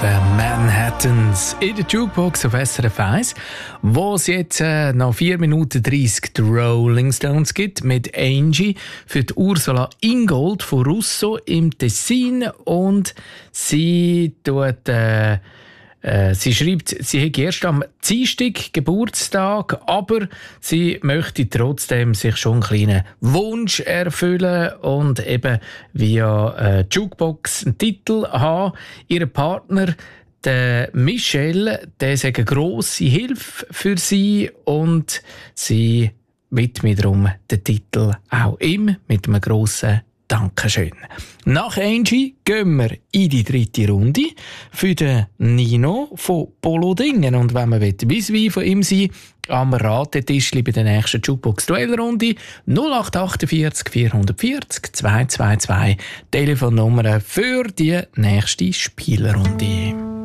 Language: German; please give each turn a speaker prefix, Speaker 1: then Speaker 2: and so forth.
Speaker 1: Manhattans in der Jukebox auf SRF 1, wo es jetzt noch 4 Minuten 30 die Rolling Stones gibt mit Angie für die Ursula Ingold von Russo im Tessin, und sie tut sie schreibt, sie hat erst am Dienstag Geburtstag, aber sie möchte trotzdem sich schon einen kleinen Wunsch erfüllen und eben via Jukebox einen Titel haben. Ihr Partner, der Michel, der ist eine grosse Hilfe für sie, und sie widmet darum den Titel auch ihm mit einem grossen Dankeschön. Nach Angie gehen wir in die 3. Runde für den Nino von Polodingen. Und wenn man wie von ihm sein, am Ratetisch bei der nächsten Jukebox-Duellrunde 0848 440 222 Telefonnummer für die nächste Spielrunde.